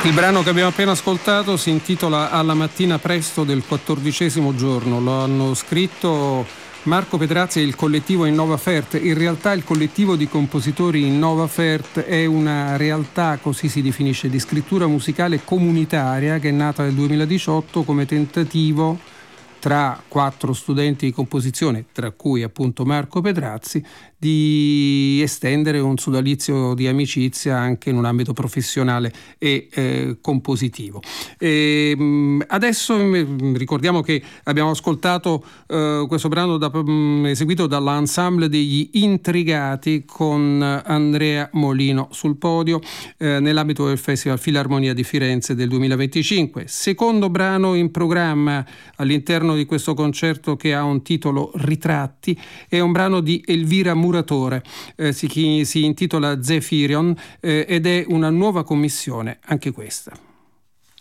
Il brano che abbiamo appena ascoltato si intitola Alla mattina presto del 14° giorno. Lo hanno scritto Marco Pedrazzi e il collettivo Innova Fert. In realtà il collettivo di compositori Innova Fert è una realtà, così si definisce, di scrittura musicale comunitaria che è nata nel 2018 come tentativo tra 4 studenti di composizione, tra cui appunto Marco Pedrazzi, di estendere un sodalizio di amicizia anche in un ambito professionale e compositivo. Adesso ricordiamo che abbiamo ascoltato questo brano eseguito dall'ensemble degli Intrigati con Andrea Molino sul podio nell'ambito del Festival Filarmonia di Firenze del 2025. Secondo brano in programma all'interno di questo concerto, che ha un titolo Ritratti, è un brano di Elvira Muratore, si intitola Zefirion ed è una nuova commissione anche questa.